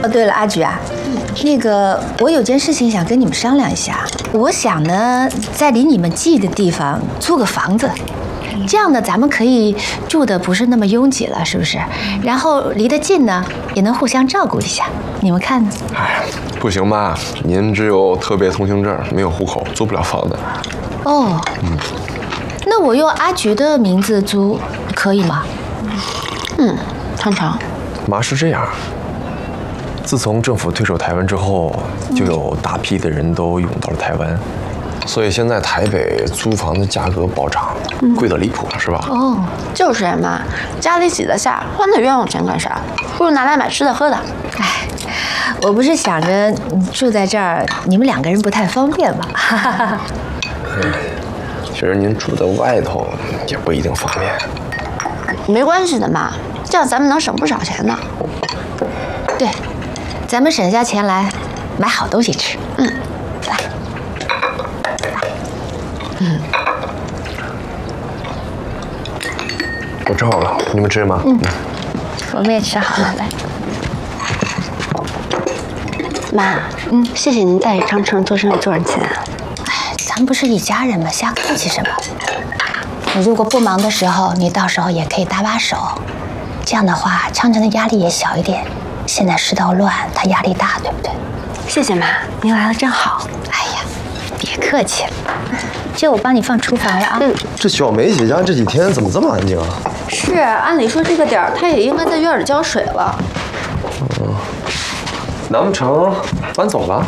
哦，对了，阿菊啊，那个我有件事情想跟你们商量一下。我想呢，在离你们近的地方租个房子，这样呢，咱们可以住的不是那么拥挤了，是不是？然后离得近呢，也能互相照顾一下。你们看呢？ 哎，不行吧？您只有特别通行证，没有户口，租不了房子。 哦，那我用阿菊的名字租可以吗？ 常常。 妈是这样，自从政府退守台湾之后，就有大批的人都涌到了台湾，所以现在台北租房的价格暴涨，贵得离谱，是吧？ 哦， 就是呀妈，家里挤得下，花那冤枉钱干啥？不如拿来买吃的喝的。 哎，我不是想着住在这儿，你们两个人不太方便吗？ 其实您住在外头也不一定方便。 没关系的妈，这样咱们能省不少钱呢。 对，咱们省下钱来买好东西吃。来， 我吃好了，你们吃吗？ 我们也吃好了，来。 妈，谢谢您代理昌城做生意赚钱。 哎，咱不是一家人吗？瞎客气什么？你如果不忙的时候，你到时候也可以搭把手，这样的话，昌城的压力也小一点。现在世道乱，他压力大，对不对？ 谢谢妈，您来了真好。 哎呀，别客气了，这我帮你放厨房了啊。 这小梅姐家这几天怎么这么安静啊？ 是，按理说这个点儿，她也应该在院里浇水了。 难不成搬走了？